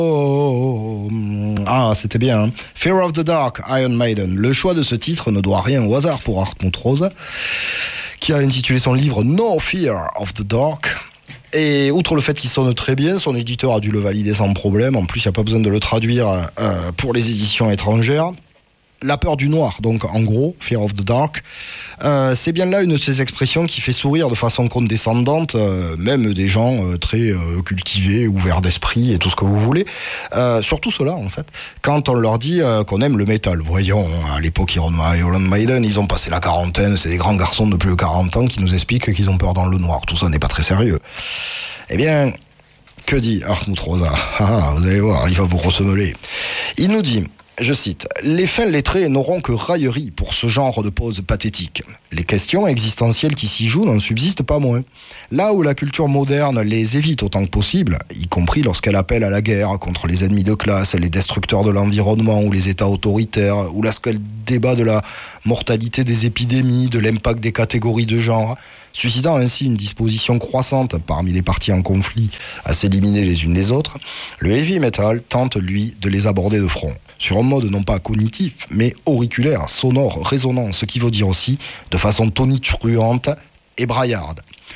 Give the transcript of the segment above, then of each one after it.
Ah, c'était bien. Hein. Fear of the Dark, Iron Maiden. Le choix de ce titre ne doit rien au hasard pour Hartmut Rosa, qui a intitulé son livre No Fear of the Dark. Et outre le fait qu'il sonne très bien, son éditeur a dû le valider sans problème. En plus, il n'y a pas besoin de le traduire pour les éditions étrangères. La peur du noir, donc en gros, Fear of the Dark, c'est bien là une de ces expressions qui fait sourire de façon condescendante, même des gens très cultivés, ouverts d'esprit et tout ce que vous voulez. Surtout ceux-là, en fait, quand on leur dit qu'on aime le métal. Voyons, à l'époque Iron Maiden, ils ont passé la quarantaine, c'est des grands garçons de plus de 40 ans qui nous expliquent qu'ils ont peur dans le noir. Tout ça n'est pas très sérieux. Eh bien, que dit Hartmut Rosa ? Vous allez voir, il va vous ressemeler. Il nous dit... Je cite, « Les fins lettrés n'auront que raillerie pour ce genre de pose pathétique. Les questions existentielles qui s'y jouent n'en subsistent pas moins. Là où la culture moderne les évite autant que possible, y compris lorsqu'elle appelle à la guerre contre les ennemis de classe, les destructeurs de l'environnement ou les États autoritaires, ou lorsqu'elle débat de la mortalité des épidémies, de l'impact des catégories de genre, suscitant ainsi une disposition croissante parmi les parties en conflit à s'éliminer les unes les autres, le heavy metal tente, lui, de les aborder de front. Sur un mode non pas cognitif, mais auriculaire, sonore, résonnant, ce qui veut dire aussi de façon tonitruante et braillarde.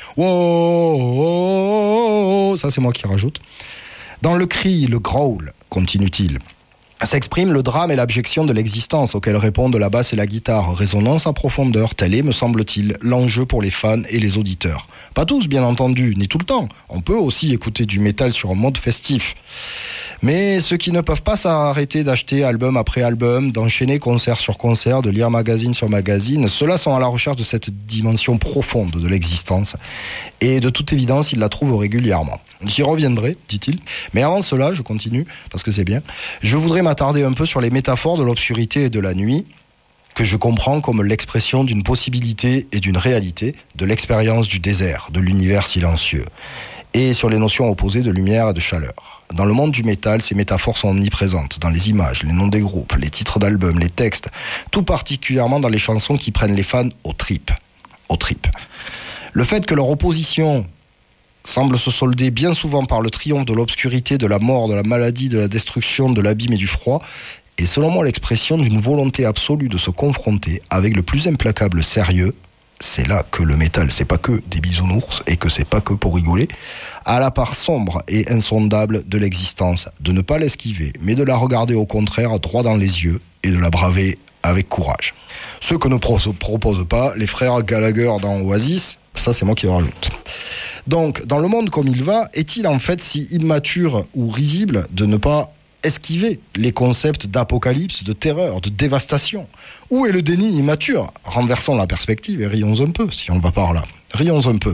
Wow, ça c'est moi qui rajoute. Dans le cri, le growl, continue-t-il, s'exprime le drame et l'abjection de l'existence auxquels répondent la basse et la guitare, résonance à profondeur, tel est, me semble-t-il, l'enjeu pour les fans et les auditeurs. Pas tous, bien entendu, ni tout le temps. On peut aussi écouter du métal sur un mode festif. Mais ceux qui ne peuvent pas s'arrêter d'acheter album après album, d'enchaîner concert sur concert, de lire magazine sur magazine, ceux-là sont à la recherche de cette dimension profonde de l'existence. Et de toute évidence, ils la trouvent régulièrement. J'y reviendrai, dit-il. Mais avant cela, je continue, parce que c'est bien, je voudrais m'attarder un peu sur les métaphores de l'obscurité et de la nuit, que je comprends comme l'expression d'une possibilité et d'une réalité, de l'expérience du désert, de l'univers silencieux, et sur les notions opposées de lumière et de chaleur. Dans le monde du métal, ces métaphores sont omniprésentes, dans les images, les noms des groupes, les titres d'albums, les textes, tout particulièrement dans les chansons qui prennent les fans aux tripes. Le fait que leur opposition semble se solder bien souvent par le triomphe de l'obscurité, de la mort, de la maladie, de la destruction, de l'abîme et du froid, est selon moi l'expression d'une volonté absolue de se confronter avec le plus implacable sérieux. C'est là que le métal, c'est pas que des bisounours et que c'est pas que pour rigoler, à la part sombre et insondable de l'existence, de ne pas l'esquiver, mais de la regarder au contraire droit dans les yeux et de la braver avec courage. Ce que ne proposent pas les frères Gallagher dans Oasis, ça c'est moi qui le rajoute. Donc, dans le monde comme il va, est-il en fait si immature ou risible de ne pas esquiver les concepts d'apocalypse, de terreur, de dévastation? Où est le déni immature? Renversons la perspective et rions un peu, si on va par là. Rions un peu.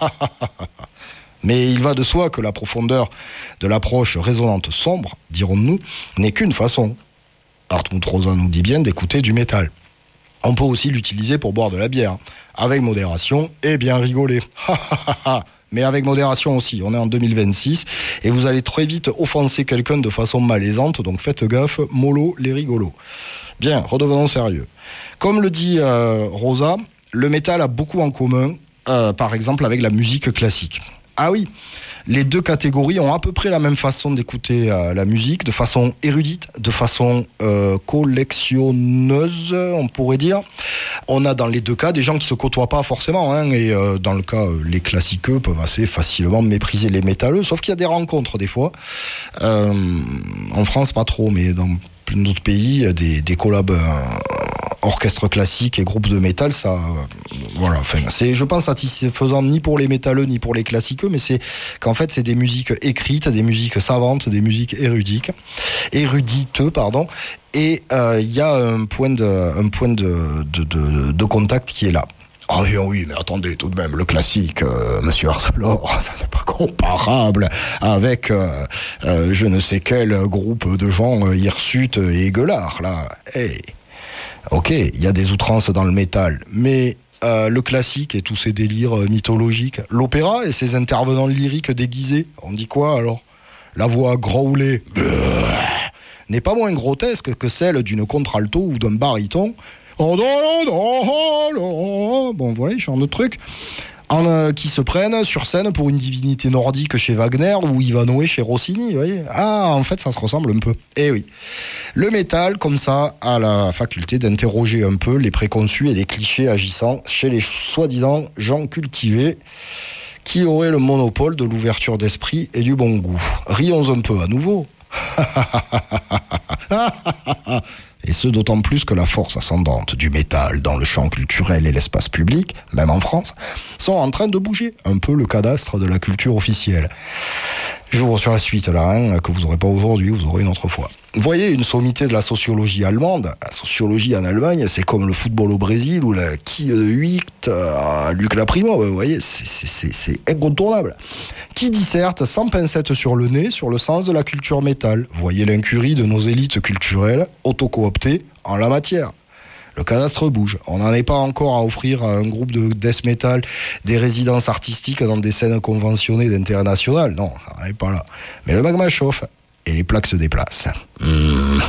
Mais il va de soi que la profondeur de l'approche résonante sombre, dirons-nous, n'est qu'une façon. Hartmut Rosa nous dit bien d'écouter du métal. On peut aussi l'utiliser pour boire de la bière, avec modération et bien rigoler. Mais avec modération aussi, on est en 2026 et vous allez très vite offenser quelqu'un de façon malaisante, donc faites gaffe, mollo les rigolos. Bien, redevenons sérieux. Comme le dit Rosa, le métal a beaucoup en commun, par exemple avec la musique classique. Ah oui, les deux catégories ont à peu près la même façon d'écouter la musique, de façon érudite, de façon collectionneuse, on pourrait dire. On a dans les deux cas des gens qui se côtoient pas forcément, hein, et dans le cas, les classiqueux peuvent assez facilement mépriser les métalleux, sauf qu'il y a des rencontres des fois. En France, pas trop, mais dans plein d'autres pays, des collabs orchestre classique et groupe de métal, ça, voilà, enfin, c'est, je pense, satisfaisant ni pour les métalleux ni pour les classiqueux, mais c'est qu'en fait, c'est des musiques écrites, des musiques savantes, des musiques érudites, et il y a un point de contact qui est là. Ah oui, mais attendez, tout de même, le classique, Monsieur Arcelor, ça c'est pas comparable avec je ne sais quel groupe de gens hirsutes et gueulards, là. Hey. Ok, il y a des outrances dans le métal, mais le classique et tous ses délires mythologiques, l'opéra et ses intervenants lyriques déguisés, on dit quoi alors? La voix growlée n'est pas moins grotesque que celle d'une contralto ou d'un baryton. Bon, voilà, il chante le truc. qui se prennent sur scène pour une divinité nordique chez Wagner ou Ivanhoe chez Rossini, vous voyez. Ah, en fait, ça se ressemble un peu. Eh oui. Le métal, comme ça, a la faculté d'interroger un peu les préconçus et les clichés agissant chez les soi-disant gens cultivés qui auraient le monopole de l'ouverture d'esprit et du bon goût. Rions un peu à nouveau. Et ce d'autant plus que la force ascendante du métal dans le champ culturel et l'espace public, même en France, sont en train de bouger un peu le cadastre de la culture officielle. J'ouvre sur la suite là, que vous n'aurez pas aujourd'hui, vous aurez une autre fois. Vous voyez, une sommité de la sociologie allemande, la sociologie en Allemagne, c'est comme le football au Brésil ou la quille de 8 à Luc Laprimo, vous voyez, c'est incontournable. Qui disserte sans pincette sur le nez sur le sens de la culture métal. Vous voyez l'incurie de nos élites culturelles autocooptées en la matière. Le cadastre bouge. On n'en est pas encore à offrir à un groupe de death metal des résidences artistiques dans des scènes conventionnées d'intérêt national. Non, on n'en est pas là. Mais le magma chauffe et les plaques se déplacent. Le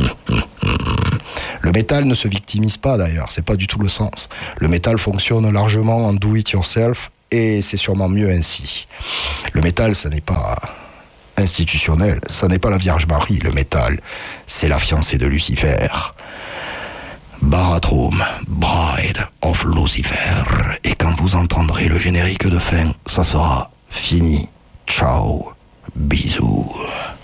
métal ne se victimise pas d'ailleurs, c'est pas du tout le sens. Le métal fonctionne largement en do it yourself et c'est sûrement mieux ainsi. Le métal, ça n'est pas institutionnel, ça n'est pas la Vierge Marie, le métal, c'est la fiancée de Lucifer. Barathrum, Bride of Lucifer. Et quand vous entendrez le générique de fin, ça sera fini. Ciao, bisous.